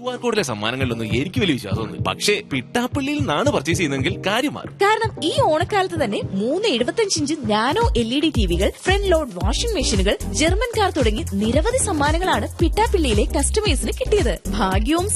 QR കോഡിലെ സമ്മാനങ്ങളിലൊന്നും എനിക്ക് വലിയ വിശ്വാസമൊന്നും. പക്ഷേ പിട്ടാപ്പള്ളിയിൽ നിന്നാണ് പർച്ചേസ് ചെയ്യുന്നതെങ്കിൽ കാര്യം മാറും. കാരണം ഈ ഓണക്കാലത്ത് തന്നെ 375 inch nano LED ടിവികൾ, front load washing മെഷീനുകൾ, ജർമ്മൻ കാർ തുടങ്ങി നിരവധി സമ്മാനങ്ങളാണ് പിട്ടാപ്പള്ളിയിലെ കസ്റ്റമേഴ്സിന് കിട്ടിയത്. ഭാഗ്യവും